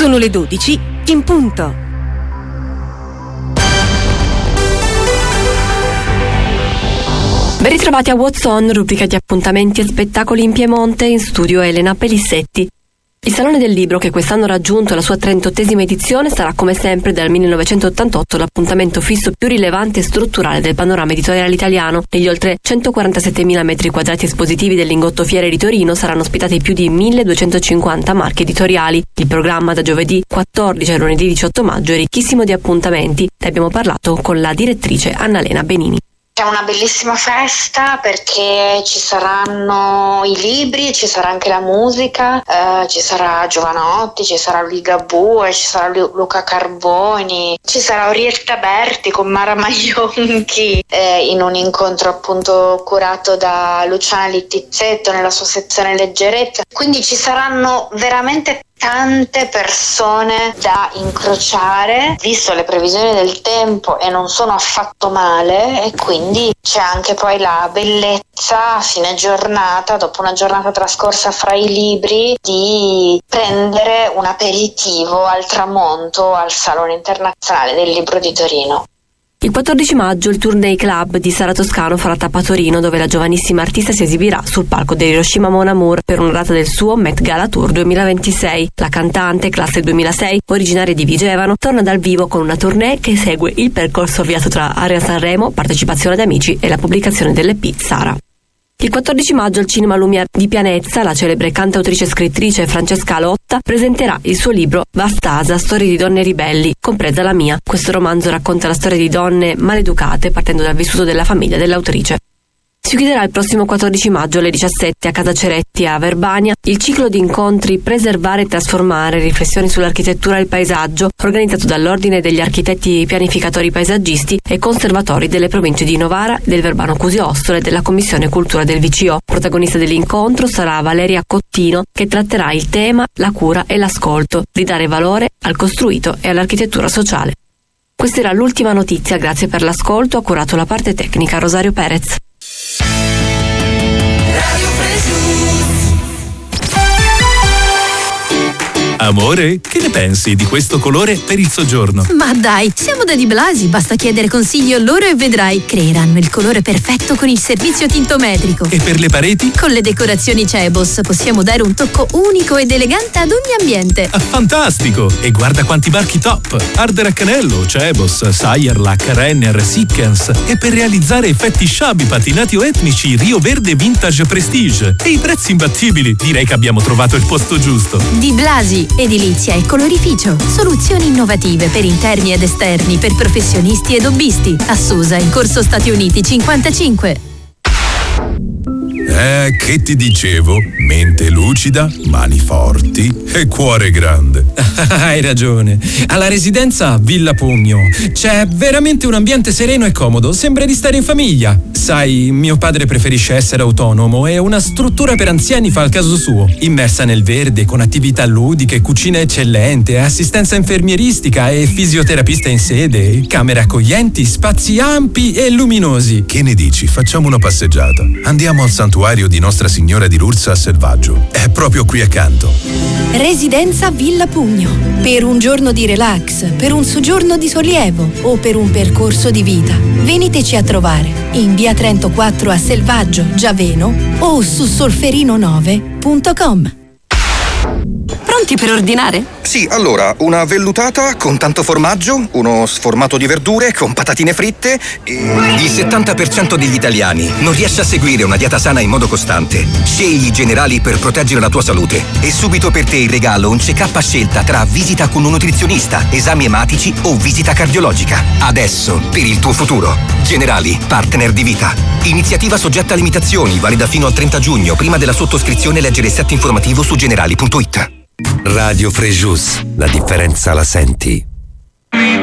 Sono le 12 in punto. Ben ritrovati a What's On, rubrica di appuntamenti e spettacoli in Piemonte, in studio Elena Pelissetti. Il Salone del Libro, che quest'anno ha raggiunto la sua 38esima edizione, sarà come sempre dal 1988 l'appuntamento fisso più rilevante e strutturale del panorama editoriale italiano. Negli oltre 147.000 metri quadrati espositivi del Lingotto Fiere di Torino saranno ospitati più di 1.250 marchi editoriali. Il programma da giovedì 14 a lunedì 18 maggio è ricchissimo di appuntamenti. Ne abbiamo parlato con la direttrice Annalena Benini. È una bellissima festa perché ci saranno i libri, ci sarà anche la musica, ci sarà Giovanotti, ci sarà Ligabue, ci sarà Luca Carboni, ci sarà Orietta Berti con Mara Maionchi in un incontro appunto curato da Luciana Littizzetto nella sua sezione leggerezza. Quindi ci saranno veramente tante persone da incrociare, visto le previsioni del tempo, e non sono affatto male, e quindi c'è anche poi la bellezza a fine giornata, dopo una giornata trascorsa fra i libri, di prendere un aperitivo al tramonto al Salone Internazionale del Libro di Torino. Il 14 maggio il Tournée Club di Sara Toscano farà tappa a Torino, dove la giovanissima artista si esibirà sul palco dell'Hiroshima Mon Amour per una data del suo Met Gala Tour 2026. La cantante, classe 2006, originaria di Vigevano, torna dal vivo con una tournée che segue il percorso avviato tra Area Sanremo, partecipazione ad amici e la pubblicazione dell'EP Sara. Il 14 maggio al Cinema Lumière di Pianezza la celebre cantautrice e scrittrice Francesca Lotta presenterà il suo libro Vastasa, storie di donne ribelli, compresa la mia. Questo romanzo racconta la storia di donne maleducate partendo dal vissuto della famiglia dell'autrice. Si chiuderà il prossimo 14 maggio alle 17 a Casa Ceretti a Verbania il ciclo di incontri Preservare e Trasformare, riflessioni sull'architettura e il paesaggio, organizzato dall'Ordine degli Architetti Pianificatori Paesaggisti e Conservatori delle province di Novara, del Verbano Cusio-Ossola e della Commissione Cultura del VCO. Protagonista dell'incontro sarà Valeria Cottino, che tratterà il tema la cura e l'ascolto, di dare valore al costruito e all'architettura sociale. Questa era l'ultima notizia, grazie per l'ascolto, ha curato la parte tecnica Rosario Perez. Amore, che ne pensi di questo colore per il soggiorno? Ma dai, siamo da Di Blasi, basta chiedere consiglio loro e vedrai. Creeranno il colore perfetto con il servizio tintometrico. E per le pareti? Con le decorazioni Cebos possiamo dare un tocco unico ed elegante ad ogni ambiente. Ah, fantastico! E guarda quanti marchi top! Ardere a Canello, Cebos, Sayerlac, Renner, Sickens. E per realizzare effetti sciabi, patinati o etnici, Rio Verde Vintage Prestige. E i prezzi imbattibili. Direi che abbiamo trovato il posto giusto. Di Blasi, edilizia e colorificio. Soluzioni innovative per interni ed esterni, per professionisti ed hobbisti. A Susa, in Corso Stati Uniti 55. Che ti dicevo? Mente lucida, mani forti e cuore grande. Hai ragione. Alla residenza Villa Pugno c'è veramente un ambiente sereno e comodo. Sembra di stare in famiglia. Sai, mio padre preferisce essere autonomo e una struttura per anziani fa il caso suo. Immersa nel verde, con attività ludiche, cucina eccellente, assistenza infermieristica e fisioterapista in sede, camere accoglienti, spazi ampi e luminosi. Che ne dici? Facciamo una passeggiata. Andiamo al santuario di Nostra Signora di Lourdes a Selvaggio. È proprio qui accanto. Residenza Villa Pugno. Per un giorno di relax, per un soggiorno di sollievo o per un percorso di vita. Veniteci a trovare in via Trento 4 a Selvaggio, Giaveno o su solferino9.com. Pronti per ordinare? Sì, allora, una vellutata con tanto formaggio, uno sformato di verdure con patatine fritte e... Il 70% degli italiani non riesce a seguire una dieta sana in modo costante. Scegli i Generali per proteggere la tua salute. E subito per te in regalo un check-up a scelta tra visita con un nutrizionista, esami ematici o visita cardiologica. Adesso, per il tuo futuro. Generali, partner di vita. Iniziativa soggetta a limitazioni, valida fino al 30 giugno. Prima della sottoscrizione leggere il set informativo su generali.it. Radio Frejus, la differenza la senti.